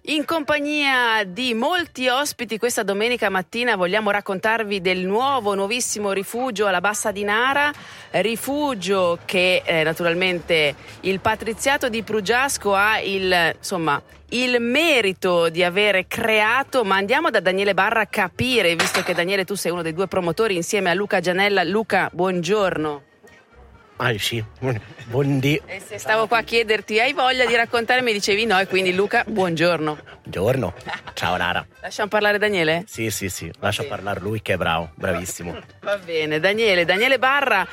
In compagnia di molti ospiti questa domenica mattina vogliamo raccontarvi del nuovissimo rifugio alla Bassa di Nara, rifugio che naturalmente il patriziato di Pruggiasco ha il merito di avere creato, ma andiamo da Daniele Barra a capire, visto che Daniele tu sei uno dei due promotori insieme a Luca Gianella. Luca, buongiorno. Sì, buondì. E se stavo qua a chiederti, hai voglia di raccontare, mi dicevi no, e quindi Luca, buongiorno. Buongiorno, ciao Nara. Lasciamo parlare Daniele? Sì, lascia parlare lui che è bravo, bravissimo. Va bene, Daniele Barra,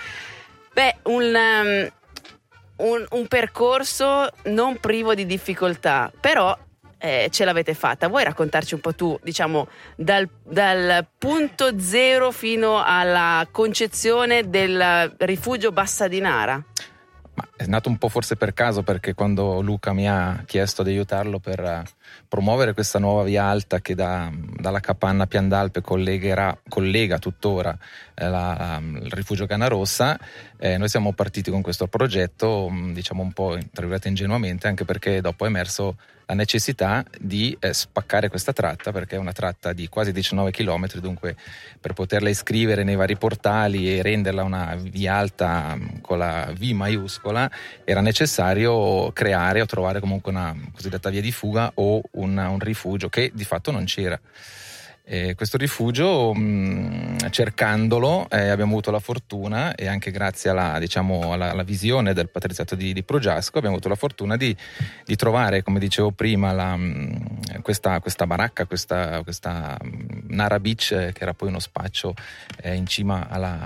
un percorso non privo di difficoltà, però ce l'avete fatta. Vuoi raccontarci un po' tu, diciamo, dal punto zero fino alla concezione del rifugio Bassa di Nara? Ma è nato un po' forse per caso, perché quando Luca mi ha chiesto di aiutarlo per promuovere questa nuova via alta che dalla capanna Piandalpe collega tuttora il rifugio Canarossa, noi siamo partiti con questo progetto, diciamo un po' tra virgolette ingenuamente, anche perché dopo è emerso la necessità di spaccare questa tratta, perché è una tratta di quasi 19 km, dunque per poterla iscrivere nei vari portali e renderla una via alta con la V maiuscola era necessario creare o trovare comunque una cosiddetta via di fuga o un rifugio che di fatto non c'era. Questo rifugio, cercandolo, abbiamo avuto la fortuna, e anche grazie alla visione del patriziato di Pruggiasco, abbiamo avuto la fortuna di trovare, come dicevo prima, questa baracca, questa Nara Beach, che era poi uno spaccio in cima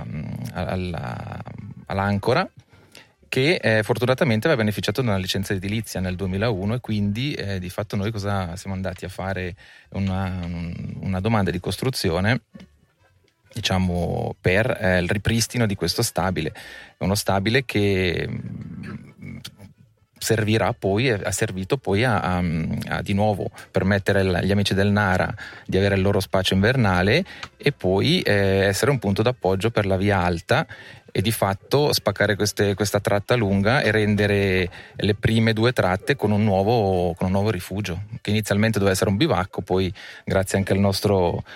all'ancora, che fortunatamente aveva beneficiato di una licenza edilizia nel 2001, e quindi di fatto noi cosa siamo andati a fare? Una domanda di costruzione, diciamo, per il ripristino di questo stabile. È uno stabile che ha servito poi a di nuovo permettere agli amici del Nara di avere il loro spazio invernale e poi essere un punto d'appoggio per la via alta, e di fatto spaccare questa tratta lunga e rendere le prime due tratte con un nuovo rifugio, che inizialmente doveva essere un bivacco, poi grazie anche al nostro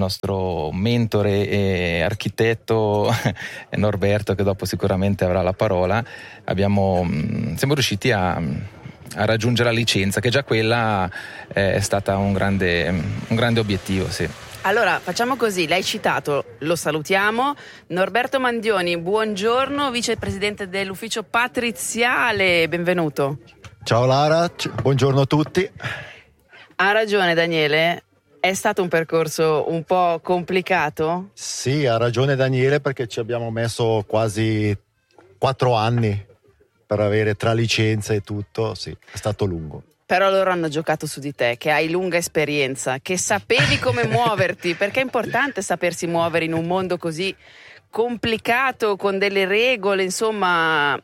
mentore e architetto Norberto, che dopo sicuramente avrà la parola, siamo riusciti a raggiungere la licenza, che già quella è stata un grande obiettivo, sì. Allora, facciamo così, l'hai citato, lo salutiamo. Norberto Mandioni, buongiorno, vicepresidente dell'ufficio patriziale, benvenuto. Ciao Lara, buongiorno a tutti. Ha ragione Daniele, è stato un percorso un po' complicato? Sì, ha ragione Daniele, perché ci abbiamo messo quasi 4 anni per avere tra licenze e tutto, sì, è stato lungo. Però loro hanno giocato su di te, che hai lunga esperienza, che sapevi come muoverti, perché è importante sapersi muovere in un mondo così complicato, con delle regole, insomma,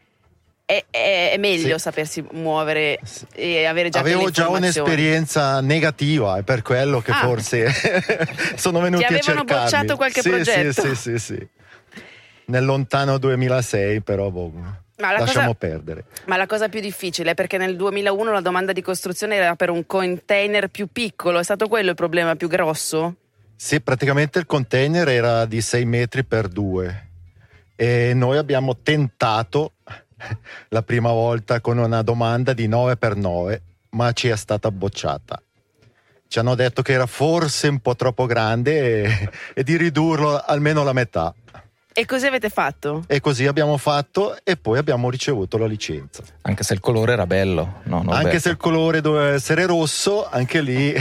è meglio sapersi muovere e avere già Avevo quelle già un'esperienza negativa, è per quello che forse sono venuti a cercarmi. Ti avevano bocciato qualche progetto? Sì. Nel lontano 2006, però lasciamo perdere. Ma la cosa più difficile è perché nel 2001 la domanda di costruzione era per un container più piccolo, è stato quello il problema più grosso? Sì, praticamente il container era di 6 metri per 2 e noi abbiamo tentato la prima volta con una domanda di 9 per 9, ma ci è stata bocciata. Ci hanno detto che era forse un po' troppo grande e di ridurlo almeno la metà. E così avete fatto? E così abbiamo fatto, e poi abbiamo ricevuto la licenza. Anche se il colore era bello, no? Anche se il colore doveva essere rosso, anche lì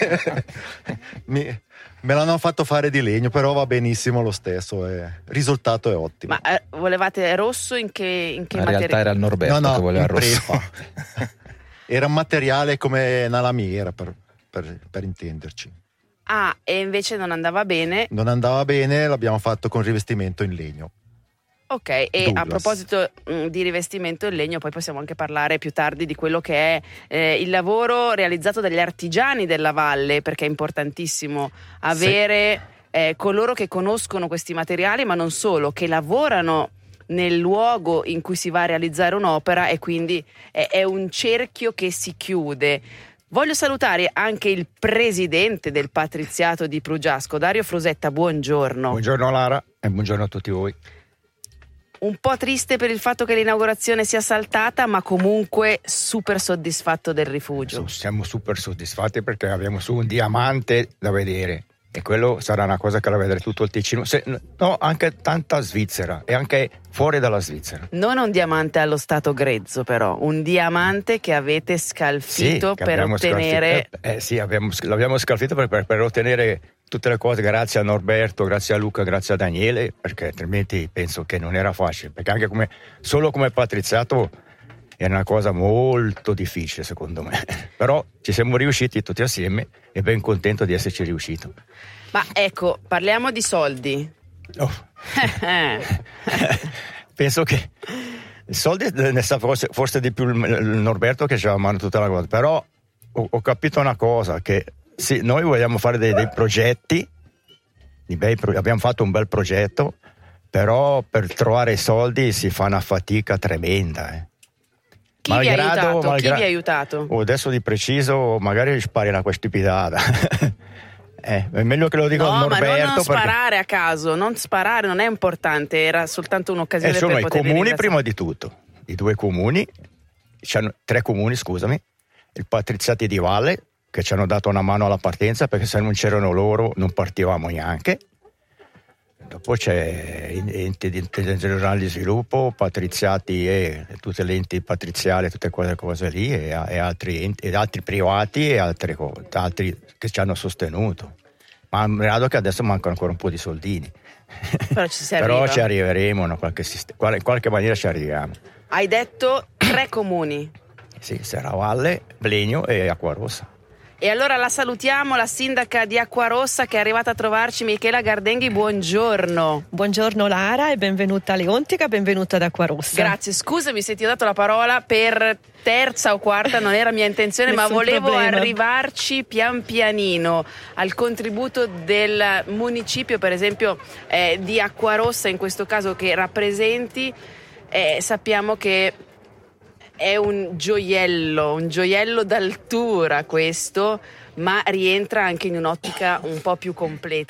me l'hanno fatto fare di legno, però va benissimo lo stesso, il risultato è ottimo. Ma volevate rosso in che materiale? In realtà era il Norberto che voleva rosso. Era un materiale come una lamiera, per intenderci. Ah, e invece non andava bene? Non andava bene, l'abbiamo fatto con rivestimento in legno. Ok, e Douglas. A proposito di rivestimento in legno, poi possiamo anche parlare più tardi di quello che è il lavoro realizzato dagli artigiani della valle, perché è importantissimo avere coloro che conoscono questi materiali, ma non solo, che lavorano nel luogo in cui si va a realizzare un'opera, e quindi è un cerchio che si chiude. Voglio salutare anche il presidente del Patriziato di Prugiasco, Dario Frusetta, buongiorno. Buongiorno Lara e buongiorno a tutti voi. Un po' triste per il fatto che l'inaugurazione sia saltata, ma comunque super soddisfatto del rifugio. Siamo super soddisfatti perché abbiamo su un diamante da vedere e quello sarà una cosa che la vedrà tutto il Ticino, anche tanta Svizzera e anche fuori dalla Svizzera. Non un diamante allo stato grezzo, però un diamante che avete scalfito per ottenere. L'abbiamo scalfito per ottenere tutte le cose, grazie a Norberto, grazie a Luca, grazie a Daniele, perché altrimenti penso che non era facile, perché anche solo come patriziato era una cosa molto difficile secondo me, però ci siamo riusciti tutti assieme e ben contento di esserci riuscito. Ma ecco, parliamo di soldi. Penso che i soldi ne sa forse di più il Norberto che ci ha mano tutta la cosa, però ho capito una cosa, che sì, noi vogliamo fare dei progetti, abbiamo fatto un bel progetto, però per trovare i soldi si fa una fatica tremenda. Chi vi ha aiutato? Adesso di preciso magari spari una stupidata. È meglio che lo dico a Norberto. Ma non sparare a caso, non sparare non è importante, era soltanto un'occasione per poter i comuni prima di tutto, i 3 comuni, scusami, il Patriziati di Valle, che ci hanno dato una mano alla partenza, perché se non c'erano loro non partivamo neanche. Dopo c'è enti generali di sviluppo, patriziati e tutte le enti patriziali, tutte quelle cose lì, e altri privati e altri che ci hanno sostenuto. Ma malgrado che adesso mancano ancora un po' di soldini. Però ci arriveremo, in qualche maniera ci arriviamo. Hai detto 3 comuni. Sì, Serravalle, Blegno e Acquarossa. E allora la salutiamo, la sindaca di Acquarossa che è arrivata a trovarci, Michela Gardenghi, buongiorno. Buongiorno Lara e benvenuta a Leontica, benvenuta ad Acquarossa. Grazie, scusami se ti ho dato la parola per terza o quarta, non era mia intenzione, ma volevo arrivarci pian pianino al contributo del municipio, per esempio di Acquarossa, in questo caso che rappresenti, sappiamo che è un gioiello d'altura questo, ma rientra anche in un'ottica un po' più completa.